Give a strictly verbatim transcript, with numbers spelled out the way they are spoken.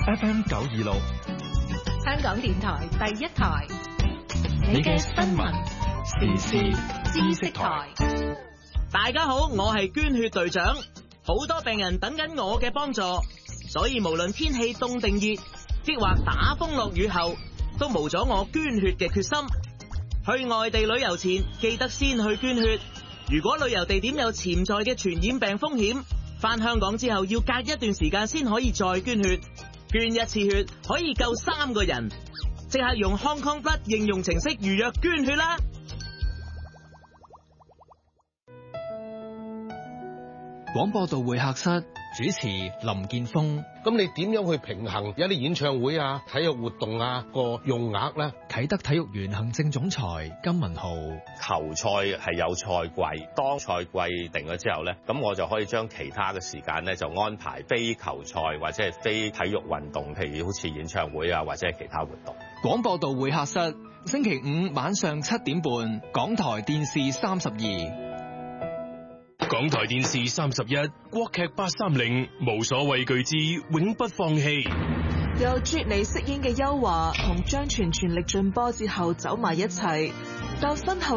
F M 九二六， 香港電台第一台， 你嘅新聞時事知識台。 大家好，我係捐血隊長，好多病人等緊我嘅幫助，所以無論天氣凍定熱，抑或打風落雨後，都無咗我捐血嘅決心。去外地旅遊前，記得先去捐血。如果旅遊地點有潛在嘅傳染病風險，返香港之後要隔一段時間先可以再捐血。捐一次血可以救三個人，即刻用 Hong Kong Blood 應用程式預約捐血啦！ 廣播道會客室主持林健鋒。 咁你點樣去平衡有啲演唱會啊、體育活動啊個用額咧？ 啟德體育園行政總裁金文豪。 球賽係有賽季，當賽季定咗之後咧，咁我就可以將其他嘅時間咧就安排非球賽或者係非體育運動，譬如好似演唱會啊或者係其他活動。 廣播道會客室星期五晚上七點半，港台電視三十二。 港台電視三十一，國劇八三零，無所畏懼之永不放棄。 由啜尼飾演嘅邱華同張全全力進波之後走埋一齊，但婚後